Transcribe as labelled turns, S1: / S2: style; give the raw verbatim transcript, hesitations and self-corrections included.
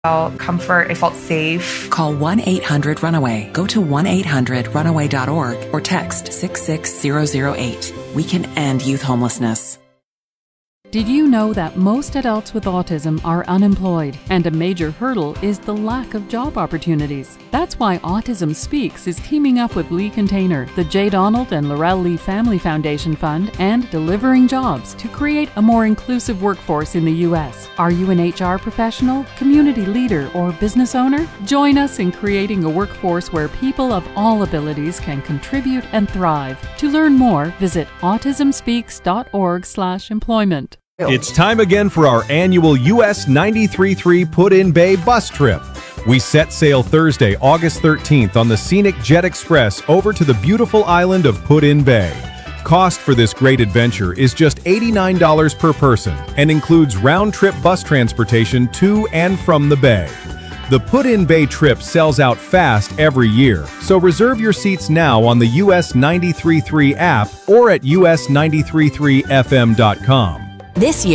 S1: felt comfort, I felt safe.
S2: Call one eight hundred runaway. Go to one eight hundred runaway dot org or text six six zero zero eight. We can end youth homelessness.
S3: Did you know that most adults with autism are unemployed, and a major hurdle is the lack of job opportunities? That's why Autism Speaks is teaming up with Lee Container, the J. Donald and Laurel Lee Family Foundation Fund, and Delivering Jobs to create a more inclusive workforce in the U S. Are you an H R professional, community leader, or business owner? Join us in creating a workforce where people of all abilities can contribute and thrive. To learn more, visit autism speaks dot org slash employment.
S4: It's time again for our annual U S ninety-three point three Put-in Bay bus trip. We set sail Thursday, August thirteenth on the scenic Jet Express over to the beautiful island of Put-in Bay. Cost for this great adventure is just eighty-nine dollars per person and includes round-trip bus transportation to and from the bay. The Put-in Bay trip sells out fast every year, so reserve your seats now on the U S ninety-three point three app or at U S ninety-three point three F M dot com.
S2: This year,